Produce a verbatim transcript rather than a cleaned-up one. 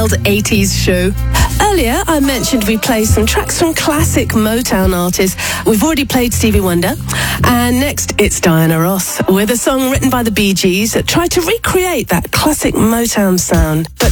old eighties show. Earlier, I mentioned we play some tracks from classic Motown artists. We've already played Stevie Wonder. And next, it's Diana Ross with a song written by the Bee Gees that tried to recreate that classic Motown sound. But